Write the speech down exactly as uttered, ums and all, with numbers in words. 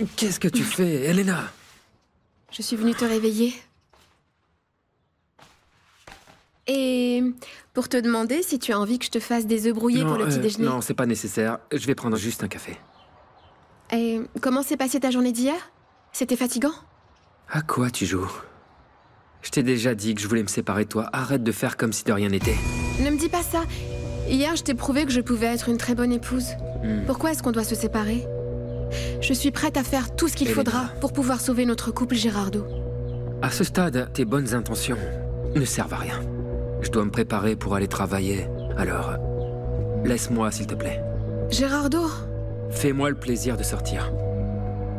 Qu'est-ce que tu fais, Elena? Je suis venue te réveiller. Et pour te demander si tu as envie que je te fasse des œufs brouillés Non, pour le petit euh, déjeuner. non, c'est pas nécessaire. Je vais prendre juste un café. Et comment s'est passée ta journée d'hier? C'était fatigant? À quoi tu joues? Je t'ai déjà dit que je voulais me séparer de toi. Arrête de faire comme si de rien n'était. Ne me dis pas ça. Hier, je t'ai prouvé que je pouvais être une très bonne épouse. Hmm. Pourquoi est-ce qu'on doit se séparer? Je suis prête à faire tout ce qu'il Elena. faudra pour pouvoir sauver notre couple, Gérardo. À ce stade, tes bonnes intentions ne servent à rien. Je dois me préparer pour aller travailler. Alors, laisse-moi, s'il te plaît. Gérardo? Fais-moi le plaisir de sortir.